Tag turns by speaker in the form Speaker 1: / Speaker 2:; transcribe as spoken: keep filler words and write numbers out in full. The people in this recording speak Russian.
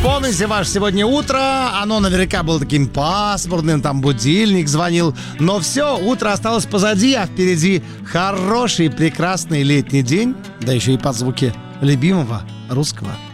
Speaker 1: Помните ваше сегодня утро? Оно наверняка было таким пасмурным, там будильник звонил. Но все, утро осталось позади, а впереди хороший, прекрасный летний день. Да еще и под звуки любимого русского